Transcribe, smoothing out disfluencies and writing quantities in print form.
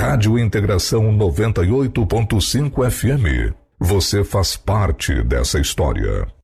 Rádio Integração 98.5 FM. Você faz parte dessa história.